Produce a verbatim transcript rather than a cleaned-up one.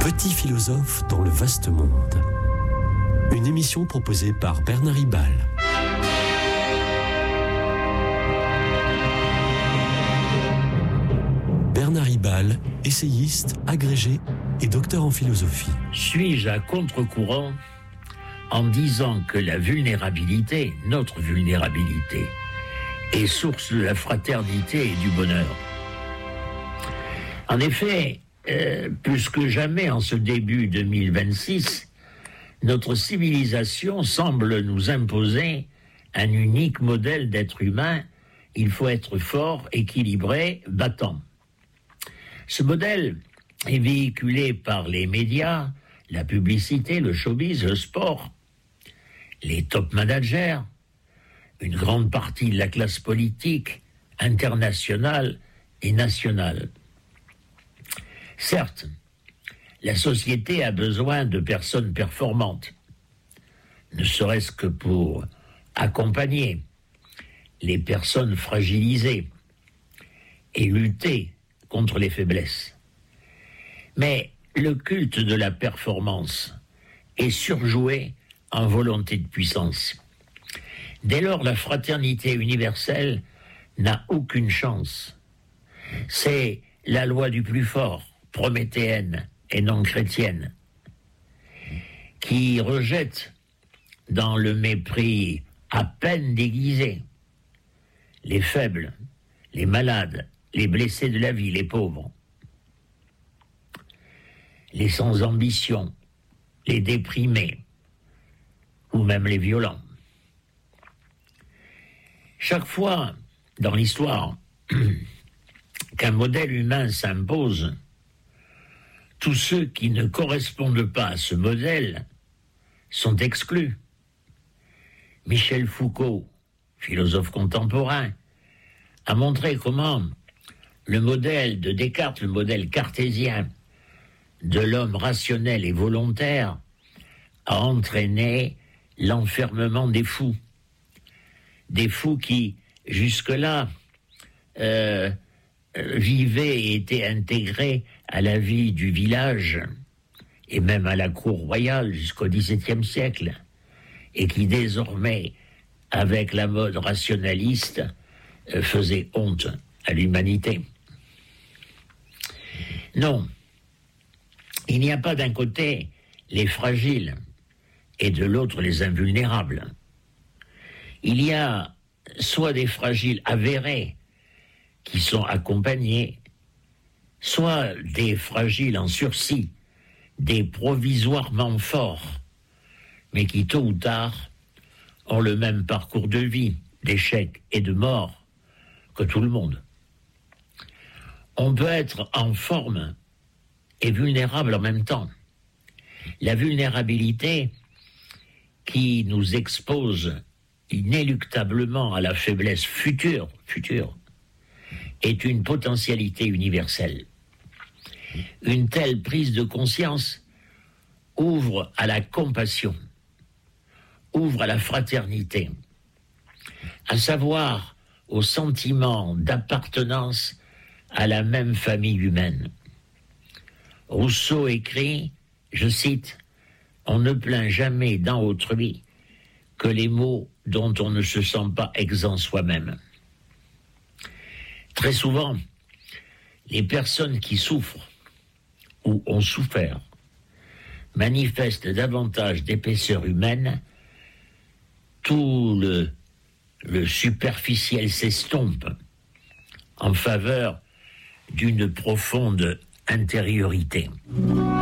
Petit philosophe dans le vaste monde. Une émission proposée par Bernard Ribal. Bernard Ribal, essayiste, agrégé et docteur en philosophie. Suis-je à contre-courant en disant que la vulnérabilité, notre vulnérabilité, est source de la fraternité et du bonheur? En effet, euh, plus que jamais en ce début deux mille vingt-six, notre civilisation semble nous imposer un unique modèle d'être humain. Il faut être fort, équilibré, battant. Ce modèle est véhiculé par les médias, la publicité, le showbiz, le sport, les top managers, une grande partie de la classe politique, internationale et nationale. Certes, la société a besoin de personnes performantes, ne serait-ce que pour accompagner les personnes fragilisées et lutter contre les faiblesses. Mais le culte de la performance est surjoué en volonté de puissance. Dès lors, la fraternité universelle n'a aucune chance. C'est la loi du plus fort, prométhéenne et non chrétienne, qui rejette dans le mépris à peine déguisé les faibles, les malades, les blessés de la vie, les pauvres, les sans ambition, les déprimés ou même les violents. Chaque fois dans l'histoire qu'un modèle humain s'impose, tous ceux qui ne correspondent pas à ce modèle sont exclus. Michel Foucault, philosophe contemporain, a montré comment le modèle de Descartes, le modèle cartésien de l'homme rationnel et volontaire, a entraîné l'enfermement des fous. Des fous qui, jusque-là, euh, vivaient et étaient intégrés à la vie du village et même à la cour royale jusqu'au dix-septième siècle, et qui désormais, avec la mode rationaliste, euh, faisaient honte à l'humanité. Non, il n'y a pas d'un côté les fragiles et de l'autre les invulnérables. Il y a soit des fragiles avérés qui sont accompagnés, soit des fragiles en sursis, des provisoirement forts, mais qui tôt ou tard ont le même parcours de vie, d'échecs et de mort que tout le monde. On peut être en forme et vulnérable en même temps. La vulnérabilité qui nous expose inéluctablement à la faiblesse future, future, est une potentialité universelle. Une telle prise de conscience ouvre à la compassion, ouvre à la fraternité, à savoir au sentiment d'appartenance à la même famille humaine. Rousseau écrit, je cite, « On ne plaint jamais dans autrui que les maux dont on ne se sent pas exempt soi-même. » Très souvent, les personnes qui souffrent ou ont souffert manifestent davantage d'épaisseur humaine, tout le, le superficiel s'estompe en faveur d'une profonde intériorité.